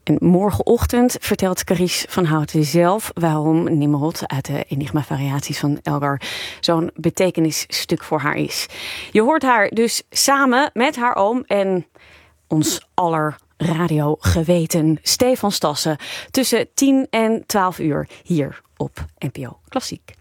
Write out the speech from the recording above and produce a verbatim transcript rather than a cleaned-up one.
En morgenochtend vertelt Carice van Houten zelf waarom Nimrod uit de Enigma-variaties van Elgar zo'n betekenisstuk voor haar is. Je hoort haar dus samen met haar oom en ons aller radiogeweten Stefan Stassen tussen tien en twaalf uur hier op N P O Klassiek.